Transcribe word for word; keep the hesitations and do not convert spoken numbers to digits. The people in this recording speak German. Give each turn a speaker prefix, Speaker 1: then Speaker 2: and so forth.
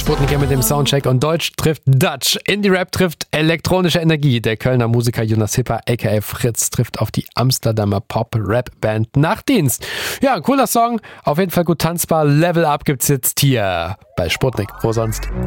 Speaker 1: Sputnik hier mit dem Soundcheck und Deutsch trifft Dutch. Indie-Rap trifft elektronische Energie. Der Kölner Musiker Jonas Hipper, aka Fritz, trifft auf die Amsterdamer Pop-Rap-Band Nachtdienst. Ja, ein cooler Song. Auf jeden Fall gut tanzbar. Level Up gibt's jetzt hier bei Sputnik. Wo sonst?